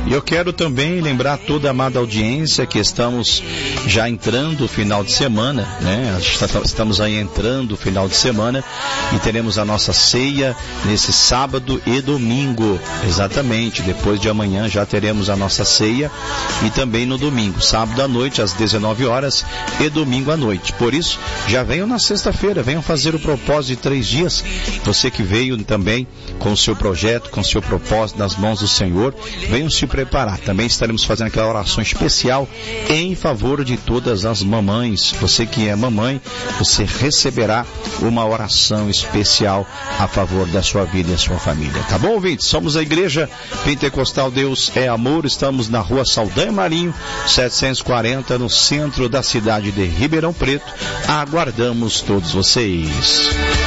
E eu quero também lembrar toda a amada audiência que estamos já entrando o final de semana, né? Estamos aí entrando o final de semana e teremos a nossa ceia nesse sábado e domingo. Exatamente, depois de amanhã já teremos a nossa ceia e também no domingo, sábado à noite às 19 horas e domingo à noite. Por isso, já venham na sexta-feira, venham fazer o propósito de 3 dias. Você que veio também com o seu projeto, com o seu propósito nas mãos do Senhor, venham se preparar. Também estaremos fazendo aquela oração especial em favor de todas as mamães. Você que é mamãe, você receberá uma oração especial a favor da sua vida e da sua família. Tá bom, ouvintes? Somos a Igreja Pentecostal Deus é Amor. Estamos na rua Saldanha Marinho, 740, no centro da cidade de Ribeirão Preto. Aguardamos todos vocês.